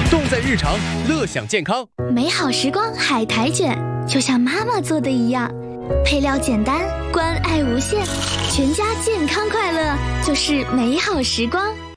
动在日常，乐享健康。 美好时光海苔卷，就像妈妈做的一样，配料简单，关爱无限，全家健康快乐就是美好时光。